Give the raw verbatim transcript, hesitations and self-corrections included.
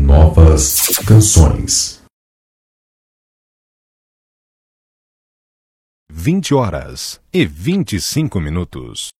novas canções. Vinte horas e vinte e cinco minutos.